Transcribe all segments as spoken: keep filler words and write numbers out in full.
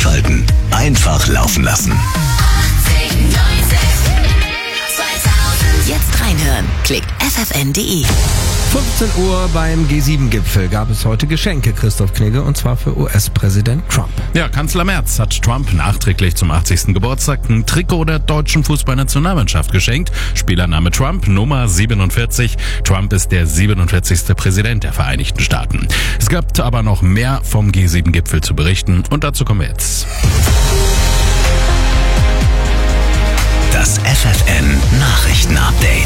Abschalten. Einfach laufen lassen. Jetzt reinhören. Klickt f f n punkt d e. fünfzehn Uhr beim G sieben Gipfel gab es heute Geschenke, Christoph Knigge, und zwar für U S-Präsident Trump. Ja, Kanzler Merz hat Trump nachträglich zum achtzigsten Geburtstag ein Trikot der deutschen Fußballnationalmannschaft geschenkt. Spielername Trump, Nummer siebenundvierzig. Trump ist der siebenundvierzigste Präsident der Vereinigten Staaten. Es gab aber noch mehr vom G sieben Gipfel zu berichten und dazu kommen wir jetzt. Das F F N Nachrichten-Update.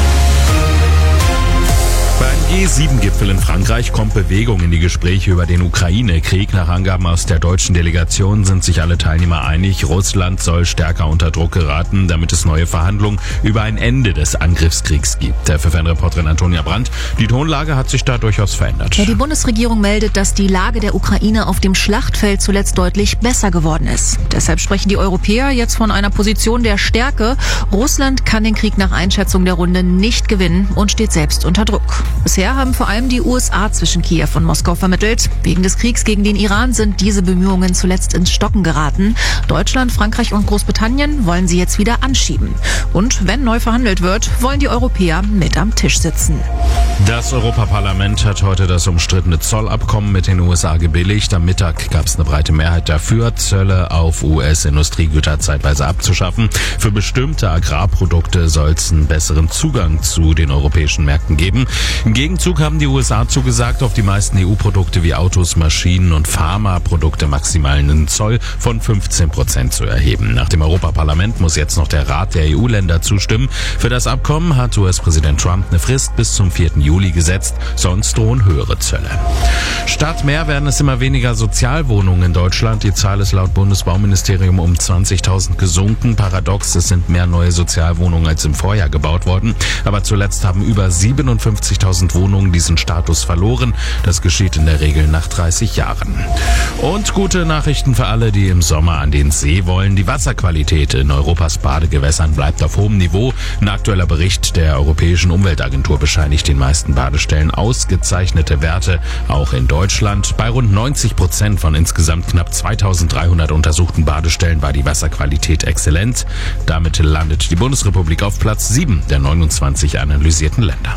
Beim G sieben Gipfel in Frankreich kommt Bewegung in die Gespräche über den Ukraine-Krieg. Nach Angaben aus der deutschen Delegation sind sich alle Teilnehmer einig, Russland soll stärker unter Druck geraten, damit es neue Verhandlungen über ein Ende des Angriffskriegs gibt. Der F F N-Reporterin Antonia Brandt, die Tonlage hat sich da durchaus verändert. Ja, die Bundesregierung meldet, dass die Lage der Ukraine auf dem Schlachtfeld zuletzt deutlich besser geworden ist. Deshalb sprechen die Europäer jetzt von einer Position der Stärke. Russland kann den Krieg nach Einschätzung der Runde nicht gewinnen und steht selbst unter Druck. Bisher haben vor allem die U S A zwischen Kiew und Moskau vermittelt. Wegen des Kriegs gegen den Iran sind diese Bemühungen zuletzt ins Stocken geraten. Deutschland, Frankreich und Großbritannien wollen sie jetzt wieder anschieben. Und wenn neu verhandelt wird, wollen die Europäer mit am Tisch sitzen. Das Europaparlament hat heute das umstrittene Zollabkommen mit den U S A gebilligt. Am Mittag gab es eine breite Mehrheit dafür, Zölle auf U S-Industriegüter zeitweise abzuschaffen. Für bestimmte Agrarprodukte soll es einen besseren Zugang zu den europäischen Märkten geben. Im Gegenzug haben die U S A zugesagt, auf die meisten E U-Produkte wie Autos, Maschinen und Pharmaprodukte maximal einen Zoll von fünfzehn Prozent zu erheben. Nach dem Europaparlament muss jetzt noch der Rat der E U-Länder zustimmen. Für das Abkommen hat U S-Präsident Trump eine Frist bis zum vierten Juli gesetzt, sonst drohen höhere Zölle. Statt mehr werden es immer weniger Sozialwohnungen in Deutschland. Die Zahl ist laut Bundesbauministerium um zwanzigtausend gesunken. Paradox, es sind mehr neue Sozialwohnungen als im Vorjahr gebaut worden. Aber zuletzt haben über siebenundfünfzigtausend Wohnungen diesen Status verloren. Das geschieht in der Regel nach dreißig Jahren. Und gute Nachrichten für alle, die im Sommer an den See wollen. Die Wasserqualität in Europas Badegewässern bleibt auf hohem Niveau. Ein aktueller Bericht der Europäischen Umweltagentur bescheinigt den meisten Badestellen ausgezeichnete Werte, auch in Deutschland. Bei rund neunzig Prozent von insgesamt knapp zweitausenddreihundert untersuchten Badestellen war die Wasserqualität exzellent. Damit landet die Bundesrepublik auf Platz sieben der neunundzwanzig analysierten Länder.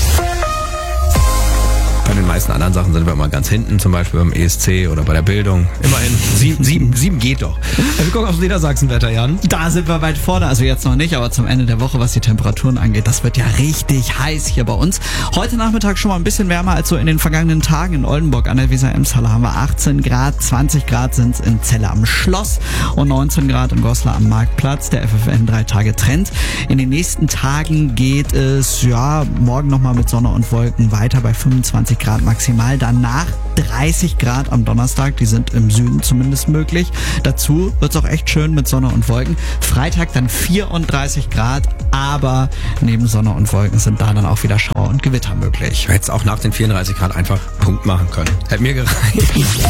Bei den meisten anderen Sachen sind wir immer ganz hinten, zum Beispiel beim E S C oder bei der Bildung. Immerhin, sieben, sieben, sieben geht doch. Wir gucken aufs Niedersachsenwetter, Jan. Da sind wir weit vorne, also jetzt noch nicht, aber zum Ende der Woche, was die Temperaturen angeht, das wird ja richtig heiß hier bei uns. Heute Nachmittag schon mal ein bisschen wärmer als so in den vergangenen Tagen. In Oldenburg an der Weser-Emshalle haben wir achtzehn Grad, zwanzig Grad sind es in Celle am Schloss und neunzehn Grad in Goslar am Marktplatz. Der F F N drei Tage Trend. In den nächsten Tagen geht es, ja, morgen nochmal mit Sonne und Wolken weiter bei fünfundzwanzig Grad maximal. Danach dreißig Grad am Donnerstag, die sind im Süden zumindest möglich. Dazu wird es auch echt schön mit Sonne und Wolken. Freitag dann vierunddreißig Grad, aber neben Sonne und Wolken sind da dann auch wieder Schauer und Gewitter möglich. Du hättest auch nach den vierunddreißig Grad einfach Punkt machen können. Hätte mir gereicht.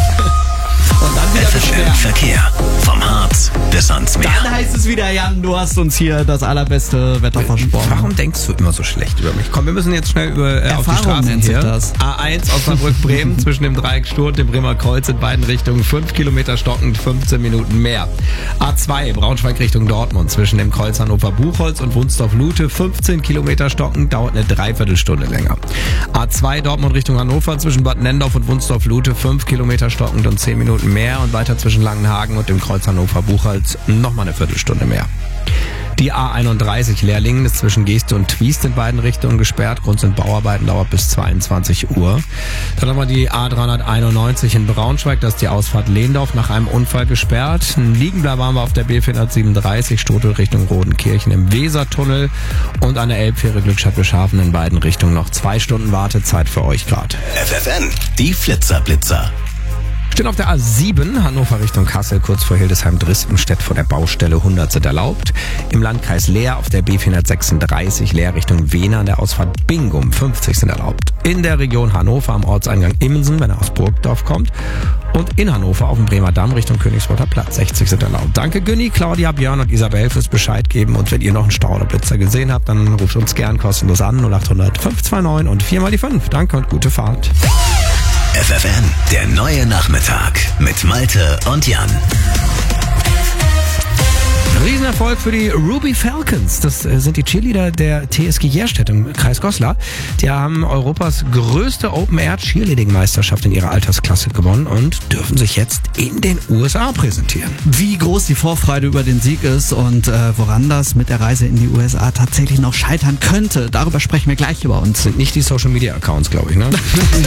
Und dann wieder F F N Verkehr. Vom Harz bis ans Meer. Dann heißt es wieder, Jan, du hast uns hier das allerbeste Wetter versprochen. Warum denkst du immer so schlecht über mich? Komm, wir müssen jetzt schnell über äh, auf die Straßen nennt sich hier. das. A eins Osnabrück-Bremen zwischen dem Dreieck Stur und dem Bremer Kreuz in beiden Richtungen fünf Kilometer stockend, fünfzehn Minuten mehr. A zwei Braunschweig Richtung Dortmund zwischen dem Kreuz Hannover-Buchholz und Wunsdorf-Lute fünfzehn Kilometer stockend, dauert eine Dreiviertelstunde länger. A zwei Dortmund Richtung Hannover zwischen Bad Nendorf und Wunsdorf-Lute fünf Kilometer stockend und zehn Minuten mehr und weiter zwischen Langenhagen und dem Kreuz Hannover-Buchholz nochmal eine Viertelstunde mehr. Die A einunddreißig Lehrlingen ist zwischen Geeste und Twiest in beiden Richtungen gesperrt. Grund sind Bauarbeiten, dauert bis zweiundzwanzig Uhr. Dann haben wir die A dreihunderteinundneunzig in Braunschweig, das ist die Ausfahrt Lehndorf nach einem Unfall gesperrt. Liegenbleiber haben wir auf der B vierhundertsiebenunddreißig Stotel Richtung Rodenkirchen im Wesertunnel und an der Elbfähre Glückstadt-Beschafen in beiden Richtungen noch zwei Stunden Wartezeit für euch gerade. F F N, die Flitzer-Blitzer. Stehen auf der A sieben, Hannover Richtung Kassel, kurz vor Hildesheim-Drispenstedt vor der Baustelle hundert sind erlaubt. Im Landkreis Leer auf der B vierhundertsechsunddreißig, Leer Richtung Wehner an der Ausfahrt Bingum, fünfzig sind erlaubt. In der Region Hannover am Ortseingang Immensen, wenn er aus Burgdorf kommt. Und in Hannover auf dem Bremer Damm Richtung Königswörther Platz, sechzig sind erlaubt. Danke Günni, Claudia, Björn und Isabel fürs Bescheid geben. Und wenn ihr noch einen Stau oder Blitzer gesehen habt, dann ruft uns gern kostenlos an null acht hundert fünf zwei neun und viermal die fünf. Danke und gute Fahrt. F F N, der neue Nachmittag mit Malte und Jan. Riesenerfolg für die Ruby Falcons. Das äh, sind die Cheerleader der T S G Jerstedt im Kreis Goslar. Die haben Europas größte Open-Air-Cheerleading-Meisterschaft in ihrer Altersklasse gewonnen und dürfen sich jetzt in den U S A präsentieren. Wie groß die Vorfreude über den Sieg ist und äh, woran das mit der Reise in die U S A tatsächlich noch scheitern könnte, darüber sprechen wir gleich über uns. Sind nicht die Social-Media-Accounts, glaube ich, ne?